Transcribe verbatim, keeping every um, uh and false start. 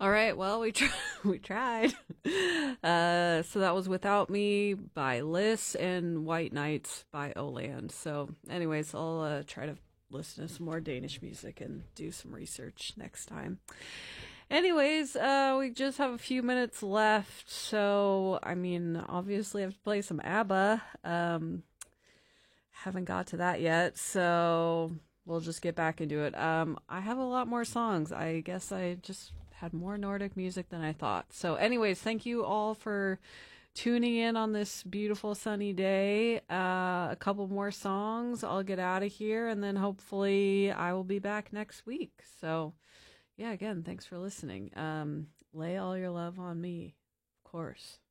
All right, well, we tr- we tried. Uh, so that was Without Me by Liss and White Nights by Oland. So, anyways, I'll uh, try to listen to some more Danish music and do some research next time. Anyways, uh, we just have a few minutes left. So, I mean, obviously, I have to play some ABBA. Um, haven't got to that yet. So, we'll just get back into it. Um, I have a lot more songs. I guess I just had more Nordic music than I thought. So, anyways, thank you all for tuning in on this beautiful sunny day. Uh, a couple more songs. I'll get out of here, and then hopefully I will be back next week. So, yeah, again, thanks for listening. Um, lay all your love on me, of course.